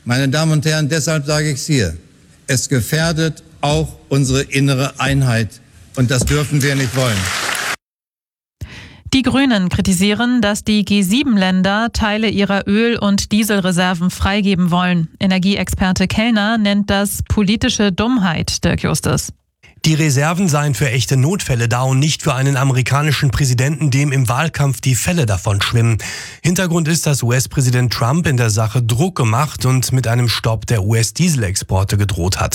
Meine Damen und Herren, deshalb sage ich es hier. Es gefährdet auch unsere innere Einheit. Und das dürfen wir nicht wollen. Die Grünen kritisieren, dass die G7-Länder Teile ihrer Öl- und Dieselreserven freigeben wollen. Energieexperte Kellner nennt das politische Dummheit, Dirk Justus. Die Reserven seien für echte Notfälle da und nicht für einen amerikanischen Präsidenten, dem im Wahlkampf die Fälle davon schwimmen. Hintergrund ist, dass US-Präsident Trump in der Sache Druck gemacht und mit einem Stopp der US-Dieselexporte gedroht hat.